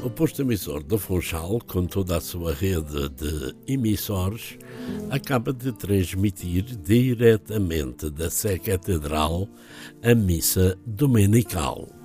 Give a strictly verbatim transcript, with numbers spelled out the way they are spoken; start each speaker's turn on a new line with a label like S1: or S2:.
S1: O posto emissor do Funchal, com toda a sua rede de emissores, acaba de transmitir diretamente da Sé Catedral a missa dominical.